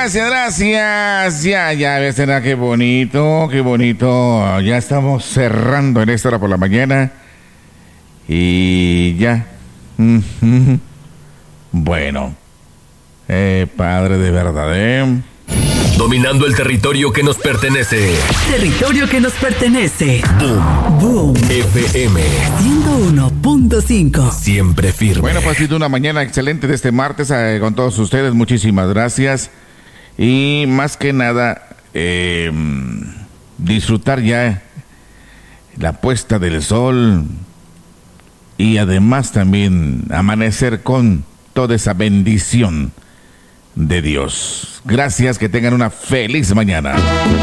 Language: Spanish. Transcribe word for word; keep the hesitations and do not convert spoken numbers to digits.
gracias, gracias. Ya, ya, ves, será qué bonito, qué bonito. Ya estamos cerrando en esta hora por la mañana. Y ya. Bueno. Eh, padre de verdad, ¿eh? Dominando el territorio que nos pertenece. Territorio que nos pertenece. Boom. Boom. F M ciento uno punto cinco. Siempre firme. Bueno, pues ha sido una mañana excelente de este martes eh, con todos ustedes. Muchísimas gracias. Y más que nada, eh, disfrutar ya la puesta del sol. Y además también amanecer con toda esa bendición de Dios. Gracias, que tengan una feliz mañana.